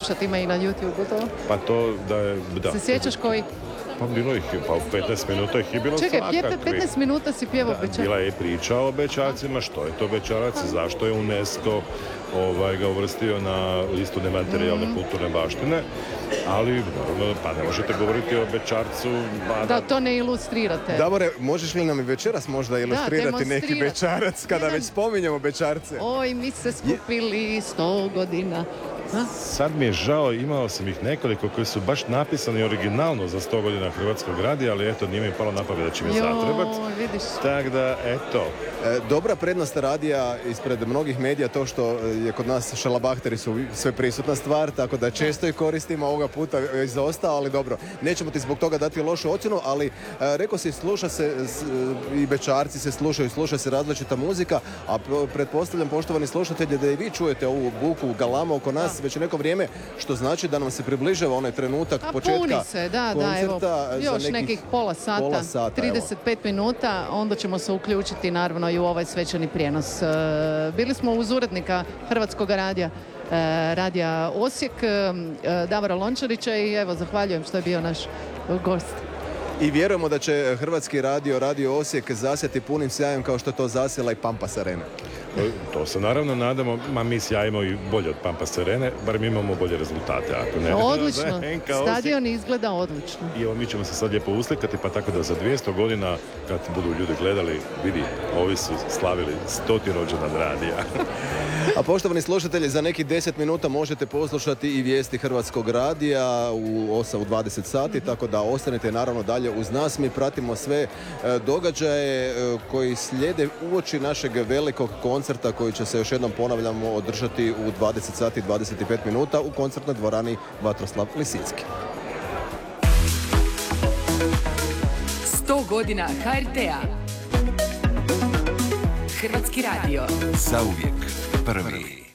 slušati, ima i na YouTube gotovo. Pa to da. Se sjećaš koji? Pa bilo ih je, pa u 15 minuta ih je bilo svakakvi. Čekaj, 15 minuta si pjevao bećarac. Bila je priča o bećarcima, što je to bećarac, zašto je UNESCO ga uvrstio na listu nematerijalne kulturne baštine, ali naravno, pa ne možete govoriti o bećarcu. Da, to ne ilustrirate. Davore, možeš li nam i večeras možda ilustrirati neki bećarac kada već spominjemo bećarce? Oj, mi se skupili 100 godina. Sad mi je žao, imao sam ih nekoliko koji su baš napisani originalno za 100 godina Hrvatskog radija, ali eto, nije mi palo na pamet da će mi zatrebat. Tak da, eto. Dobra prednost radija ispred mnogih medija to što je kod nas šalabahteri su sve prisutna stvar, tako da često ih koristimo, ovoga puta je zaostao, ali dobro. Nećemo ti zbog toga dati lošu ocjenu, ali rekao si, sluša se i bećarci se slušaju, sluša se različita muzika, a pretpostavljam, poštovani slušatelji, da i vi čujete ovu buku, galamu oko nas već neko vrijeme, što znači da nam se približava onaj trenutak početka puni se, koncerta. Evo, još nekih pola sata 35 minuta, onda ćemo se uključiti naravno i u ovaj svečani prijenos. Bili smo uz urednika Hrvatskog radija Osijek, Davora Lončarića, i evo, zahvaljujem što je bio naš gost. I vjerujemo da će Hrvatski radio Osijek zasjati punim sjajem kao što to zasjela i Pampas Arena. To se naravno nadamo, mi sjajimo i bolje od Pampas Arene, bar mi imamo bolje rezultate. Ako ne, odlično, stadion izgleda odlično. I evo, mi ćemo se sad lijepo uslikati, pa tako da za 200 godina, kad budu ljudi gledali, vidi, ovi su slavili 100. rođendan radija. A poštovani slušatelji, za nekih 10 minuta možete poslušati i vijesti Hrvatskog radija u 20 sati, tako da ostanete naravno dalje uz nas. Mi pratimo sve događaje koji slijede uoči našeg velikog koncerta koji će se, još jednom ponavljamo, održati u 20 sati i 25 minuta u koncertnoj dvorani Vatroslav Lisinski. 100 godina HRT-a. Hrvatski radio. Zauvijek prvi.